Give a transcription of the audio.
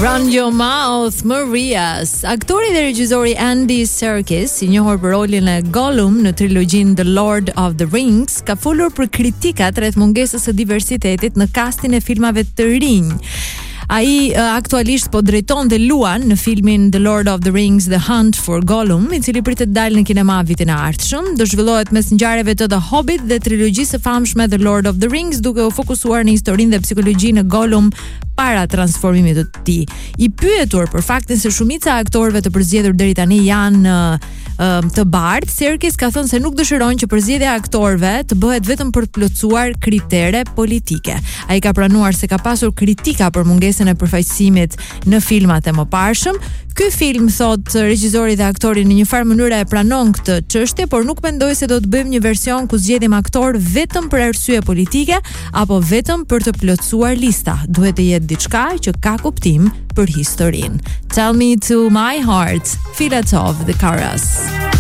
Run Your Mouth, Marias. Aktori dhe regjizori Andy Serkis, i njohur për rolin e Gollum në trilogjinë The Lord of the Rings, ka folur për kritikat rreth mungesës së diversitetit në kastin e filmave të rinj. Ai aktualisht po drejton dhe luan në filmin The Lord of the Rings The Hunt for Gollum, i cili pritet dalë në kinema vitin e ardhshëm. Do zhvillohet mes ngjarjeve të The Hobbit dhe trilogjisë së famshme The Lord of the Rings, duke u fokusuar në historinë dhe psikologjinë e Gollum para transformimit të tij. I pyetur për faktin se shumica e aktorëve të përzgjedhur deri tani janë të bardhë, Serkis ka thënë se nuk dëshiron që përzgjedhja e aktorëve të bëhet vetëm për të plotësuar kritere politike. Ai ka pranuar se ka pasur kritika për mungesën e përfaqësimit në filmat e mëparshëm. Ky film, thot regjizori dhe aktori, në një farë mënyrë e pranon këtë çështje, por nuk mendoj se do të bëjmë një version ku zgjedhim aktor vetëm për arsye politike apo vetëm për të plotësuar lista. Duhet të jetë diçka që ka kuptim për historinë. Tell Me to My Heart, Filatov the Chorus.